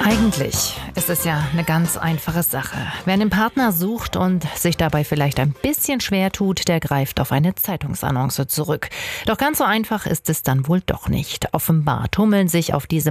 Eigentlich ist es ja eine ganz einfache Sache. Wer einen Partner sucht und sich dabei vielleicht ein bisschen schwer tut, der greift auf eine Zeitungsannonce zurück. Doch ganz so einfach ist es dann wohl doch nicht. Offenbar tummeln sich auf diesem